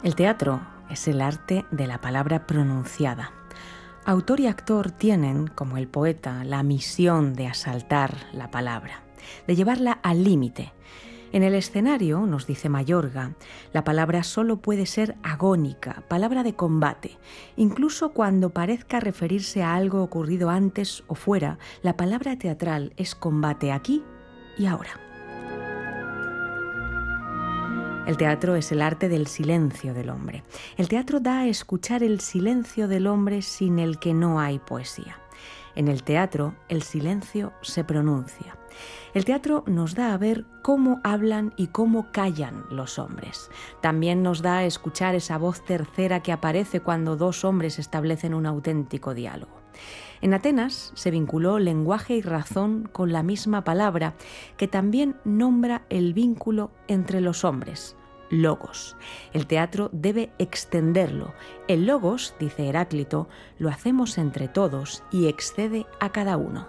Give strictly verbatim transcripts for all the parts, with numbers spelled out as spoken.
El teatro es el arte de la palabra pronunciada. Autor y actor tienen, como el poeta, la misión de asaltar la palabra, de llevarla al límite. En el escenario, nos dice Mayorga, la palabra solo puede ser agónica, palabra de combate. Incluso cuando parezca referirse a algo ocurrido antes o fuera, la palabra teatral es combate aquí y ahora. El teatro es el arte del silencio del hombre. El teatro da a escuchar el silencio del hombre sin el que no hay poesía. En el teatro, el silencio se pronuncia. El teatro nos da a ver cómo hablan y cómo callan los hombres. También nos da a escuchar esa voz tercera que aparece cuando dos hombres establecen un auténtico diálogo. En Atenas se vinculó lenguaje y razón con la misma palabra, que también nombra el vínculo entre los hombres, logos. El teatro debe extenderlo. El logos, dice Heráclito, lo hacemos entre todos y excede a cada uno.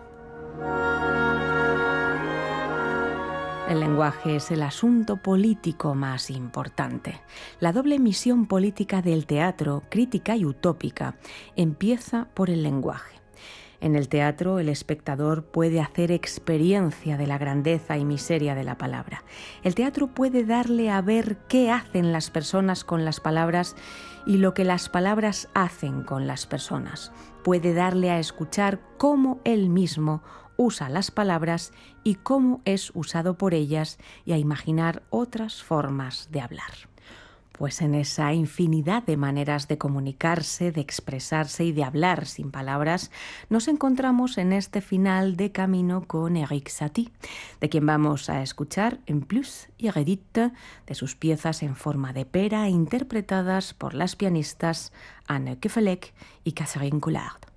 El lenguaje es el asunto político más importante. La doble misión política del teatro, crítica y utópica, empieza por el lenguaje. En el teatro, el espectador puede hacer experiencia de la grandeza y miseria de la palabra. El teatro puede darle a ver qué hacen las personas con las palabras y lo que las palabras hacen con las personas. Puede darle a escuchar cómo él mismo usa las palabras y cómo es usado por ellas, y a imaginar otras formas de hablar. Pues en esa infinidad de maneras de comunicarse, de expresarse y de hablar sin palabras, nos encontramos en este final de camino con Erik Satie, de quien vamos a escuchar en Plus inédite de sus piezas en forma de pera interpretadas por las pianistas Anne Kefelec y Catherine Coulard.